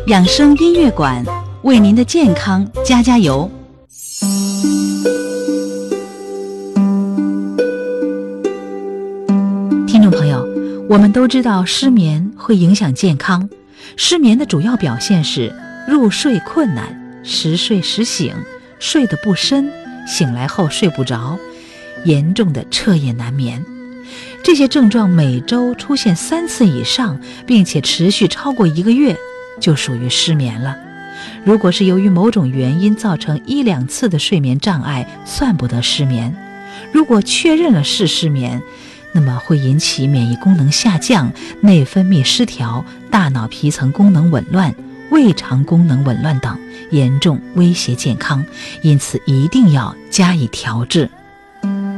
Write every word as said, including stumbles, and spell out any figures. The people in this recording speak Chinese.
养生音乐馆为您的健康加加油。听众朋友，我们都知道失眠会影响健康，失眠的主要表现是入睡困难，时睡时醒，睡得不深，醒来后睡不着，严重的彻夜难眠。这些症状每周出现三次以上，并且持续超过一个月，就属于失眠了。如果是由于某种原因造成一两次的睡眠障碍，算不得失眠。如果确认了是失眠，那么会引起免疫功能下降、内分泌失调、大脑皮层功能紊乱、胃肠功能紊乱等，严重威胁健康，因此一定要加以调治。